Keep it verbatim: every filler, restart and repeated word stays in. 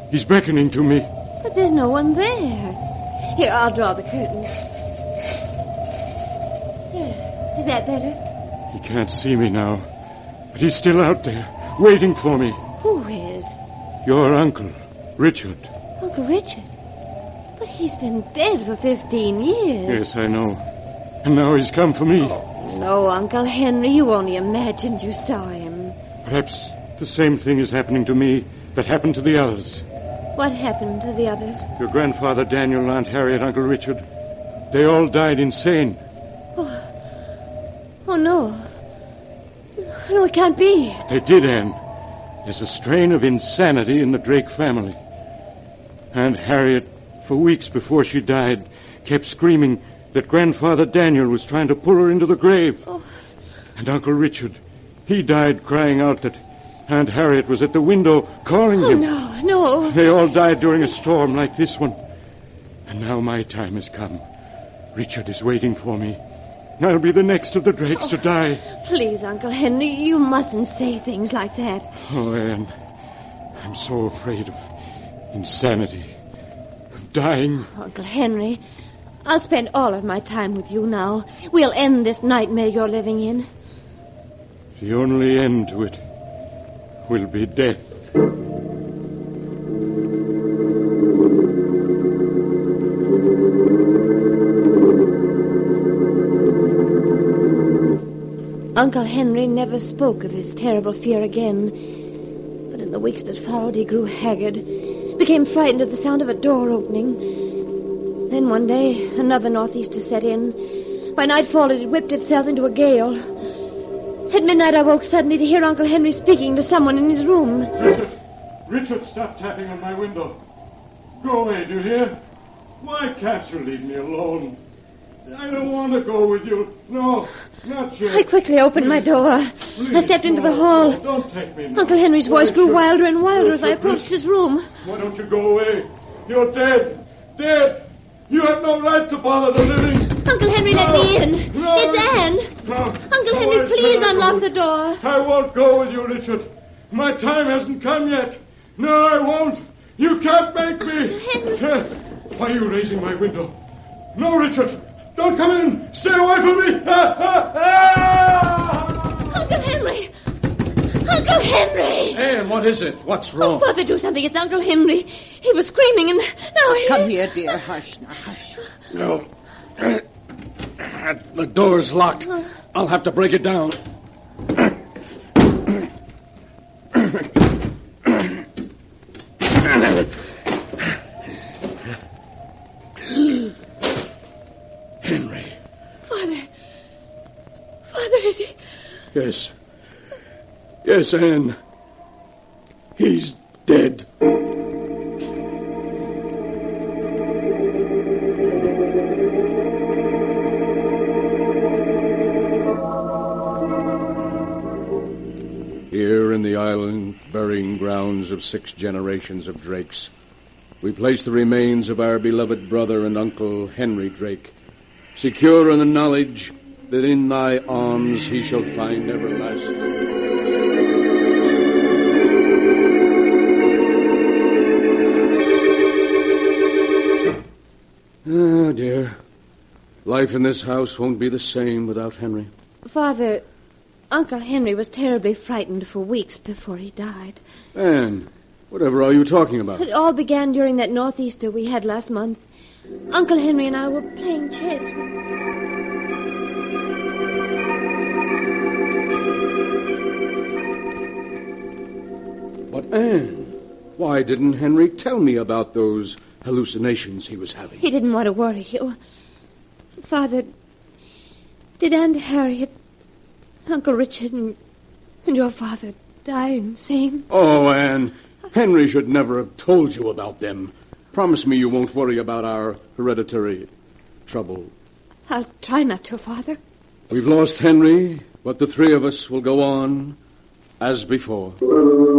He's beckoning to me. But there's no one there. Here, I'll draw the curtains. Here. Is that better? He can't see me now. But he's still out there, waiting for me. Who is? Your uncle, Richard. Uncle Richard? But he's been dead for fifteen years. Yes, I know. And now he's come for me. Oh, no, Uncle Henry. You only imagined you saw him. Perhaps the same thing is happening to me that happened to the others. What happened to the others? Your grandfather Daniel, Aunt Harriet, Uncle Richard. They all died insane. Oh, oh no. No, it can't be. They did, Anne. There's a strain of insanity in the Drake family. Aunt Harriet, for weeks before she died, kept screaming that Grandfather Daniel was trying to pull her into the grave. Oh. And Uncle Richard, he died crying out that Aunt Harriet was at the window calling oh, him. No, no. They all died during a storm like this one. And now my time has come. Richard is waiting for me. I'll be the next of the Drakes oh, to die. Please, Uncle Henry, you mustn't say things like that. Oh, Anne, I'm so afraid of insanity, of dying. Uncle Henry, I'll spend all of my time with you now. We'll end this nightmare you're living in. The only end to it will be death. Uncle Henry never spoke of his terrible fear again. But in the weeks that followed, he grew haggard, became frightened at the sound of a door opening. Then one day, another northeaster set in. By nightfall, it had whipped itself into a gale. At midnight, I woke suddenly to hear Uncle Henry speaking to someone in his room. Richard! Richard, stop tapping on my window. Go away, do you hear? Why can't you leave me alone? I don't want to go with you. No, not yet. I quickly opened my door. Please, I stepped into no, the hall. No, don't take me now. Uncle Henry's voice Richard, grew wilder and wilder as I Richard, approached his room. Why don't you go away? You're dead. Dead. You have no right to bother the living. Uncle Henry, no, let me in. No, it's Anne. No, Uncle no, Henry, I please said I unlock won't. the door. I won't go with you, Richard. My time hasn't come yet. No, I won't. You can't make me. Henry. Uh, Why are you raising my window? No, Richard. Don't come in. Stay away from me. Ah, ah, ah! Uncle Henry. Uncle Henry. Anne, what is it? What's wrong? Oh, Father, do something. It's Uncle Henry. He was screaming and now he... Come here, dear. Hush now, hush. No. The door's locked. I'll have to break it down. Henry. Father. Father, is he... Yes. Yes, Anne. He's dead. Here in the island burying grounds of six generations of Drakes, we place the remains of our beloved brother and uncle Henry Drake, secure in the knowledge that in thy arms he shall find everlasting. Ah, dear. Life in this house won't be the same without Henry. Father, Uncle Henry was terribly frightened for weeks before he died. Anne, whatever are you talking about? It all began during that northeaster we had last month. Uncle Henry and I were playing chess. But, Anne, why didn't Henry tell me about those hallucinations he was having? He didn't want to worry you. Father, did Aunt Harriet, Uncle Richard, and, and your father die insane? Oh, Anne, Henry should never have told you about them. Promise me you won't worry about our hereditary trouble. I'll try not to, Father. We've lost Henry, but the three of us will go on as before.